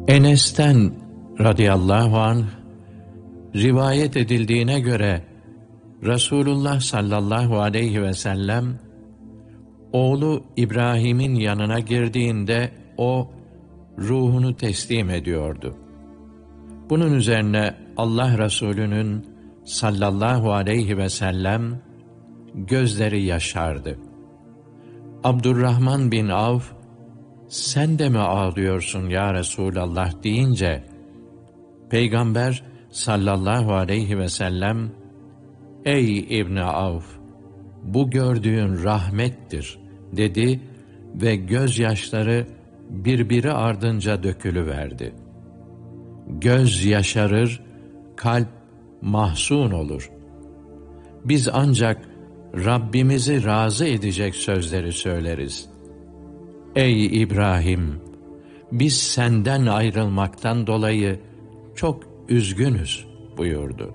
Enes'ten radıyallahu anh rivayet edildiğine göre Resulullah sallallahu aleyhi ve sellem oğlu İbrahim'in yanına girdiğinde o ruhunu teslim ediyordu. Bunun üzerine Allah Resulü'nün sallallahu aleyhi ve sellem gözleri yaşardı. Abdurrahman bin Avf, "Sen de mi ağlıyorsun ya Resulallah?" deyince, Peygamber sallallahu aleyhi ve sellem, "Ey İbni Avf, bu gördüğün rahmettir," dedi ve gözyaşları birbiri ardınca dökülüverdi. Göz yaşarır, kalp mahzun olur. Biz ancak Rabbimizi razı edecek sözleri söyleriz. "Ey İbrahim, biz senden ayrılmaktan dolayı çok üzgünüz," buyurdu.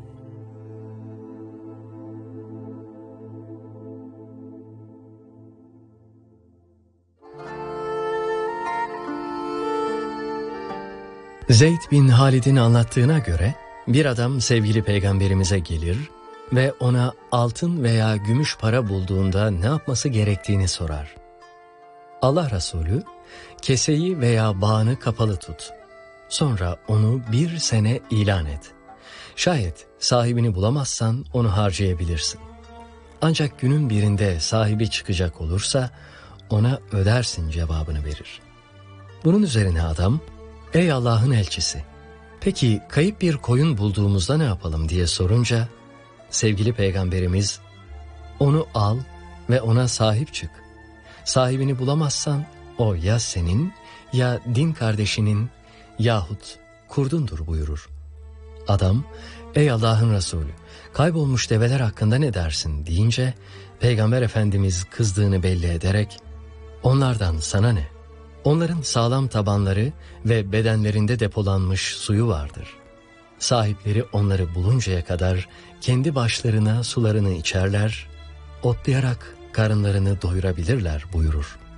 Zeyd bin Halid'in anlattığına göre bir adam sevgili peygamberimize gelir ve ona altın veya gümüş para bulduğunda ne yapması gerektiğini sorar. Allah Resulü, keseyi veya bağını kapalı tut. Sonra onu 1 sene ilan et. Şayet sahibini bulamazsan onu harcayabilirsin. Ancak günün birinde sahibi çıkacak olursa ona ödersin cevabını verir. Bunun üzerine adam, "Ey Allah'ın elçisi, peki kayıp bir koyun bulduğumuzda ne yapalım?" diye sorunca, sevgili peygamberimiz, "Onu al ve ona sahip çık. Sahibini bulamazsan o ya senin ya din kardeşinin yahut kurdundur," buyurur. Adam, "Ey Allah'ın Resulü, kaybolmuş develer hakkında ne dersin?" deyince, Peygamber Efendimiz kızdığını belli ederek, "Onlardan sana ne? Onların sağlam tabanları ve bedenlerinde depolanmış suyu vardır. Sahipleri onları buluncaya kadar kendi başlarına sularını içerler, otlayarak karınlarını doyurabilirler," buyurur.